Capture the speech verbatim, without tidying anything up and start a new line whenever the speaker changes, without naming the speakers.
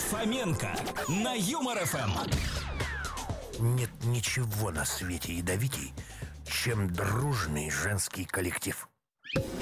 Фоменко на Юмор ФМ.
Нет ничего на свете ядовитей, чем дружный женский коллектив.